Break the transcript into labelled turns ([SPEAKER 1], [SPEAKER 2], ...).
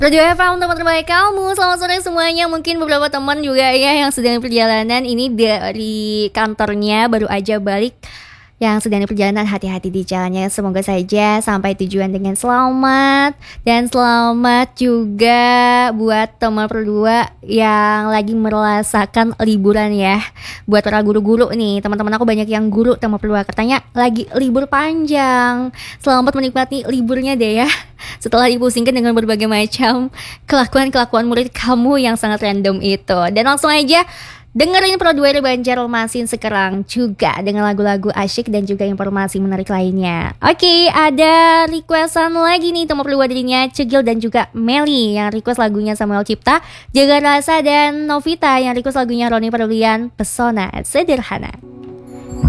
[SPEAKER 1] Radio FM, teman terbaik kamu. Selamat sore semuanya. Mungkin beberapa teman juga ya yang sedang perjalanan ini dari kantornya baru aja balik. Yang sedang di perjalanan, hati-hati di jalannya. Semoga saja sampai tujuan dengan selamat. Dan selamat juga buat teman berdua yang lagi merasakan liburan ya. Buat para guru-guru nih, teman-teman aku banyak yang guru teman berdua, katanya lagi libur panjang. Selamat menikmati liburnya deh ya, setelah dipusingkan dengan berbagai macam kelakuan-kelakuan murid kamu yang sangat random itu. Dan langsung aja dengerin Pro 2 Banjarmasin sekarang juga dengan lagu-lagu asyik dan juga informasi menarik lainnya. Oke, ada requestan lagi nih teman berdua dirinya Cegil dan juga Meli yang request lagunya Samuel Cipta, Jaga Rasa, dan Novita yang request lagunya Roni Padulian, Pesona Sederhana.